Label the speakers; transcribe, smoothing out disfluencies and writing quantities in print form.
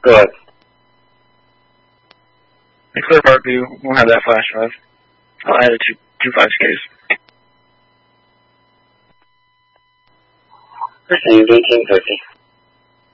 Speaker 1: Go ahead.
Speaker 2: The clear heartbeat won't have that flash drive. I'll add it to 25Ks.
Speaker 1: Received 1850.